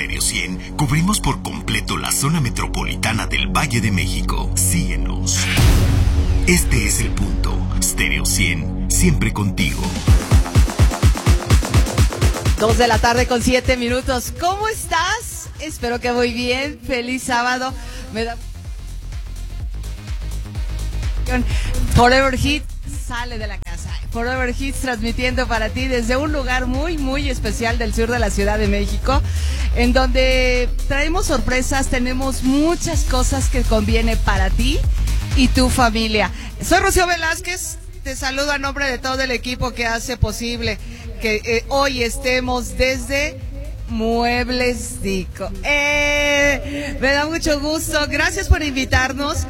Stereo 100 cubrimos por completo la zona metropolitana del Valle de México. Síguenos. Este es el punto. Stereo 100, siempre contigo. 2:07 p.m. ¿Cómo estás? Espero que muy bien. Feliz sábado. Me da... Forever Hits sale de la casa. Forever Hits transmitiendo para ti desde un lugar muy, muy especial del sur de la Ciudad de México, en donde traemos sorpresas, tenemos muchas cosas que conviene para ti y tu familia. Soy Rocío Velázquez, te saludo a nombre de todo el equipo que hace posible que hoy estemos desde Muebles Dico. Me da mucho gusto, gracias por invitarnos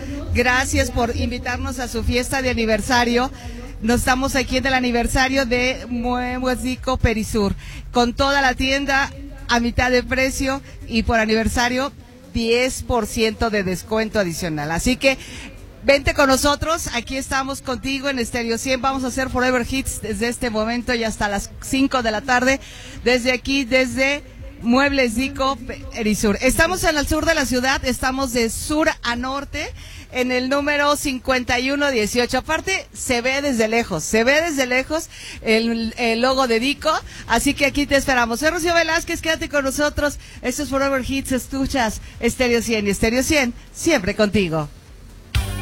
a su fiesta de aniversario. Nos estamos aquí en el aniversario de Muebles Dico Perisur, con toda la tienda a mitad de precio y por aniversario 10% de descuento adicional. Así que vente con nosotros, aquí estamos contigo en Stereo 100, vamos a hacer Forever Hits desde este momento y hasta las 5 de la tarde, desde aquí, desde Muebles Dico Perisur. Estamos en el sur de la ciudad, estamos de sur a norte, en el número 5118. Aparte, se ve desde lejos el logo de Dico, así que aquí te esperamos. Soy Rocío Velázquez, quédate con nosotros. Esto es Forever Hits, escuchas Stereo 100 y Stereo 100, siempre contigo.